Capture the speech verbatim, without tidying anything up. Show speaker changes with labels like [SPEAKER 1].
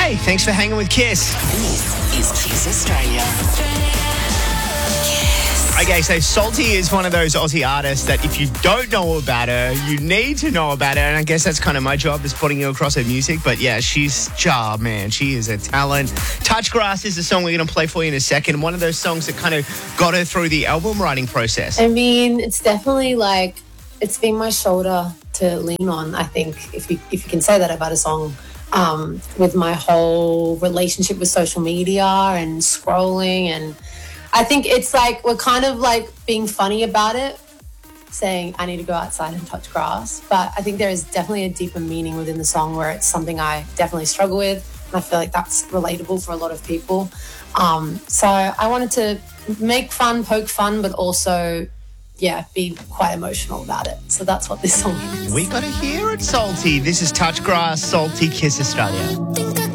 [SPEAKER 1] Hey, thanks for hanging with Kiss.
[SPEAKER 2] This is Kiss Australia.
[SPEAKER 1] Okay, so Salty is one of those Aussie artists that if you don't know about her, you need to know about her. And I guess that's kind of my job, is putting you across her music. But yeah, she's, oh man, she is a talent. Touch Grass is the song we're going to play for you in a second. One of those songs that kind of got her through the album writing process.
[SPEAKER 3] I mean, it's definitely like, it's been my shoulder to lean on, I think, if you, if you can say that about a song. Um, with my whole relationship with social media and scrolling, and I think it's like we're kind of like being funny about it, saying I need to go outside and touch grass, but I think there is definitely a deeper meaning within the song where it's something I definitely struggle with, and I feel like that's relatable for a lot of people. Um, so I wanted to make fun, poke fun, but also yeah, be quite emotional about it. So that's what this song is.
[SPEAKER 1] We got to hear it, Salty. This is Touch Grass, Salty, Kiss Australia.